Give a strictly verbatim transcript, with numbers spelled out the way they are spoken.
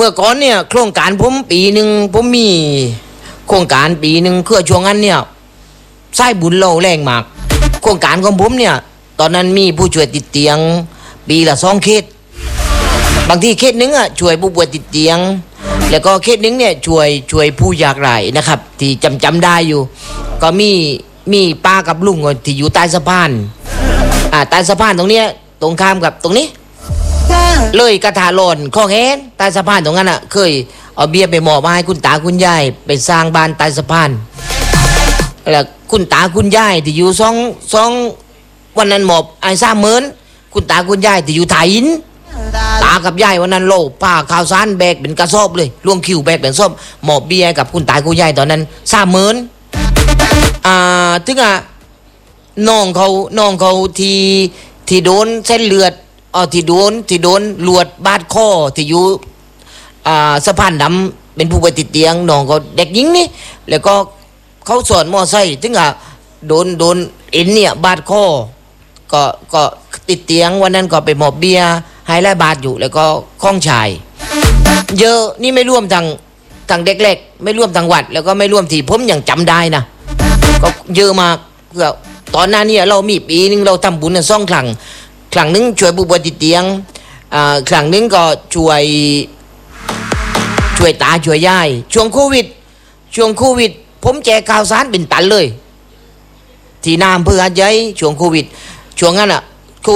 อก่อนเนี่ยโครงการผมปีหนึ่งผมมีโครงการปีหนึ่งคือช่วงนั้นเนี่ยไส้บุญเราแรงมากโครงการของผมเนี่ยตอนนั้นมีผู้ช่วยติดเตียงปีละสองเคสบางทีเคสนึงอ่ะช่วยผู้ป่วยติดเตียงแล้วก็เคสนึงเนี่ยช่วยช่วยผู้ยากไร้นะครับที่จำจำได้อยู่ก็มีมีป้ากับลุงที่อยู่ใต้สะพานอ่าใต้สะพานตรงเนี้ยตรงข้ามกับตรงนี้เลยกระถาหล่นข้อแขนใต้สะพานตรงนั้นอ่ะเคยเอาเบียร์ไปมอบให้คุณตาคุณยายไปสร้างบ้านใต้สะพานแล้วคุณตาคุณยายที่อยู่สองสองวันนั้นมอบไอ้สามหมื่นคุณตาคุณยายที่อยู่ไทยตากับยายวันนั้นโลผ้าข้าวสารแบกเป็นกระสอบเลยล่วงคิวแบกเป็นส้มหมอบเบียร์กับคุณตาคุณยายตอนนั้นสามหมื่นอ่าถึงอ่ะน้องเขาน้องเขาที่ที่โดนเส้นเลือดอ๋อที่โดนที่โดนลวดบาดคอที่อยู่อ่าสะพานดำเป็นผู้ป่วยติดเตียงน้องเขาเด็กหญิงนี่แล้วก็เขาสอนมอไซค์ถึงอ่ะโดนโดนเอ็นเนี่ยบาดคอก็ก็ติดเตียงวันนั้นก็ไปหมอบเบียร์ให้ไล่บาดอยู่แล้วก็ข้องชายเยอะนี่ไม่ร่วมทางทางเด็กเล็กไม่ร่วมทางวัดแล้วก็ไม่ร่วมที่ผมยังจำได้นะก็เยอะมากเพื่อตอนนั้นเนี่ยเรามีปีนึงเราทำบุญกันสองครั้งครั้งนึงช่วยผู้ป่วยติดเตียงอ่าครั้งนึงก็ช่วยช่วยตาช่วยยายช่วงโควิดช่วงโควิดผมแจกข่าวสารเป็นตันเลยที่น้ำเพื่อใจช่วงโควิดช่วงนั้นอ่ะ